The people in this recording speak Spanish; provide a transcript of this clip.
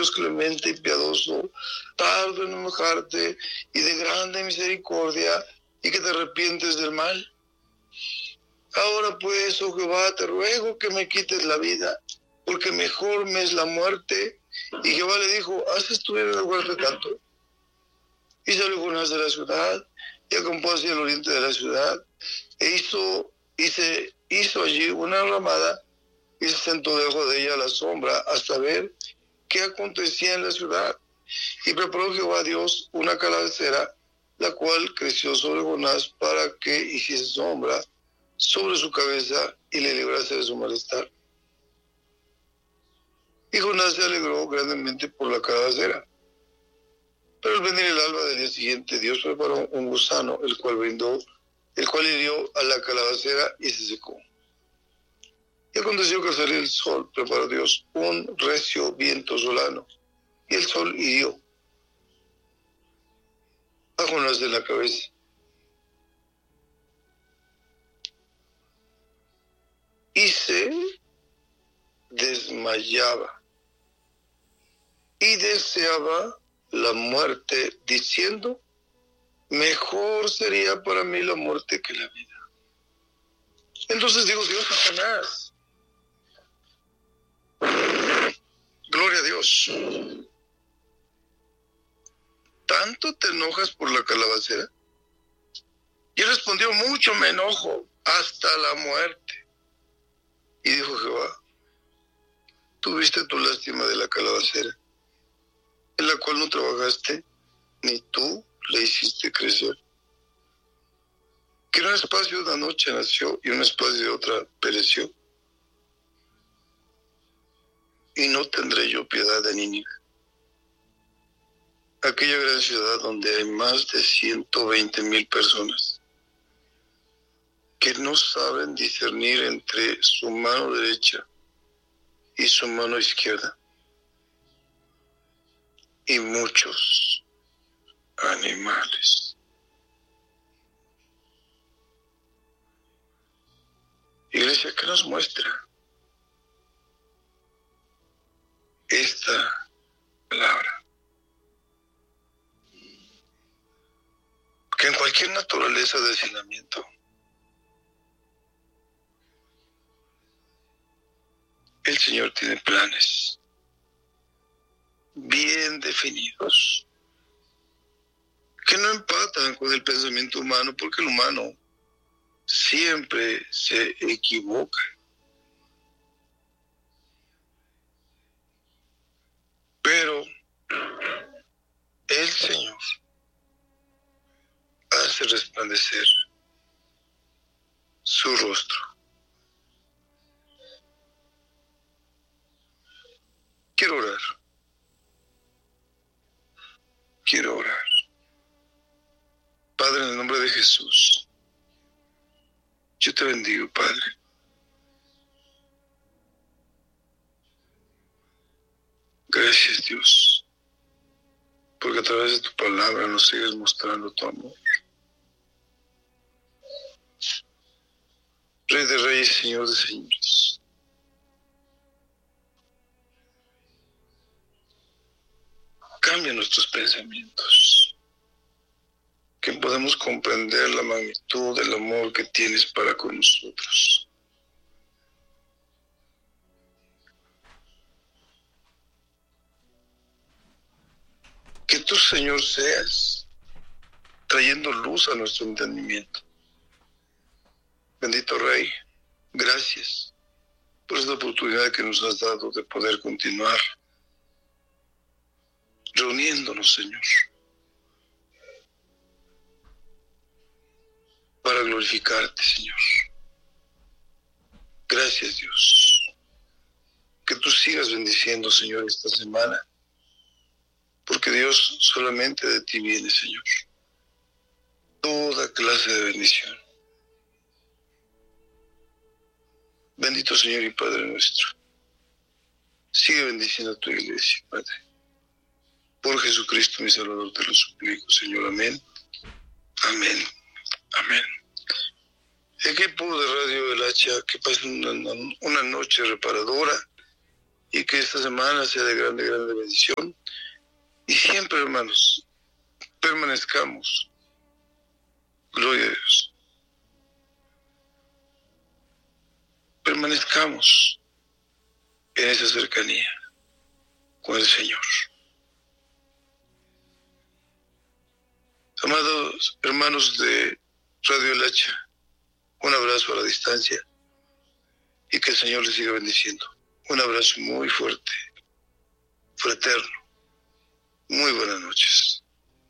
Dios clemente y piadoso, tardo en enojarte y de grande misericordia, y que te arrepientes del mal. Ahora pues, oh Jehová, te ruego que me quites la vida, porque mejor me es la muerte. Y Jehová le dijo, ¿haces tú bien en rogarte tanto? Y salió Jonás de la ciudad, y acampó hacia el oriente de la ciudad, e se hizo allí una ramada, y se sentó debajo de ella a la sombra, hasta ver qué acontecía en la ciudad. Y preparó Jehová Dios una calabacera, la cual creció sobre Jonás para que hiciese sombra sobre su cabeza y le librase de su malestar. Y Jonás se alegró grandemente por la calabacera. Pero al venir el alba del día siguiente, Dios preparó un gusano, el cual hirió a la calabacera y se secó. Y aconteció que al salir el sol, preparó Dios un recio viento solano, y el sol hirió a Jonás de la cabeza. Y se desmayaba y deseaba la muerte, diciendo, mejor sería para mí la muerte que la vida. Entonces dijo Dios a Jonás, gloria a Dios, ¿tanto te enojas por la calabacera? Y él respondió, mucho me enojo, hasta la muerte. Y dijo Jehová, tuviste tu lástima de la calabacera, en la cual no trabajaste, ni tú le hiciste crecer. Que en un espacio de una noche nació, y en un espacio de otra pereció. Y no tendré yo piedad de Nínive, aquella gran ciudad donde hay más de 120,000 personas, que no saben discernir entre su mano derecha y su mano izquierda, y muchos animales. Iglesia, ¿qué nos muestra esta palabra? Que en cualquier naturaleza de aislamiento, el Señor tiene planes bien definidos, que no empatan con el pensamiento humano, porque el humano siempre se equivoca. Pero el Señor hace resplandecer su rostro. Quiero orar. Padre, en el nombre de Jesús, yo te bendigo, Padre. Gracias, Dios, porque a través de tu palabra nos sigues mostrando tu amor. Rey de reyes, Señor de señores, cambia nuestros pensamientos, que podamos comprender la magnitud del amor que tienes para con nosotros. Que tú, Señor, seas trayendo luz a nuestro entendimiento. Bendito Rey, gracias por esta oportunidad que nos has dado de poder continuar reuniéndonos, Señor, para glorificarte, Señor. Gracias, Dios. Que tú sigas bendiciendo, Señor, esta semana, porque Dios, solamente de ti viene, Señor, toda clase de bendición. Bendito Señor y Padre nuestro, sigue bendiciendo a tu iglesia, Padre. Por Jesucristo mi Salvador te lo suplico, Señor. Amén. Amén. Amén. Equipo de Radio El Hacha, que pasen una noche reparadora y que esta semana sea de grande, grande bendición. Y siempre, hermanos, permanezcamos. Gloria a Dios. Permanezcamos en esa cercanía con el Señor. Amados hermanos de Radio El Hacha, un abrazo a la distancia y que el Señor les siga bendiciendo. Un abrazo muy fuerte, fraterno. Muy buenas noches.